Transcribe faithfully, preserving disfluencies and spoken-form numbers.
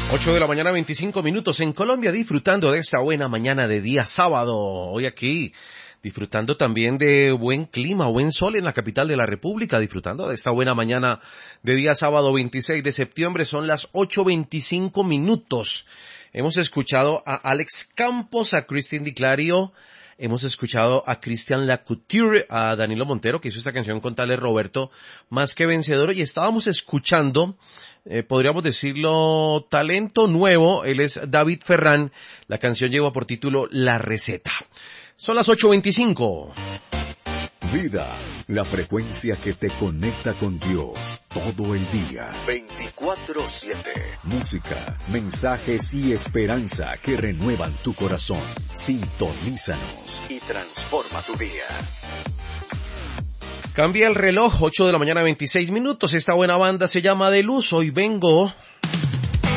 ocho de la mañana, veinticinco minutos en Colombia, disfrutando de esta buena mañana de día sábado. Hoy aquí, disfrutando también de buen clima, buen sol en la capital de la República, disfrutando de esta buena mañana de día sábado veintiséis de septiembre. Son las ocho veinticinco minutos. Hemos escuchado a Alex Campos, a Christine Di Clario, hemos escuchado a Christian Lacouture, a Danilo Montero, que hizo esta canción con Tale Roberto, Más que Vencedor, y estábamos escuchando, eh, podríamos decirlo, talento nuevo. Él es David Ferrán. La canción lleva por título La Receta. Son las ocho veinticinco. Vida, la frecuencia que te conecta con Dios todo el día. veinticuatro siete. Música, mensajes y esperanza que renuevan tu corazón. Sintonízanos y transforma tu día. Cambia el reloj, ocho de la mañana, veintiséis minutos. Esta buena banda se llama De Luz. Hoy vengo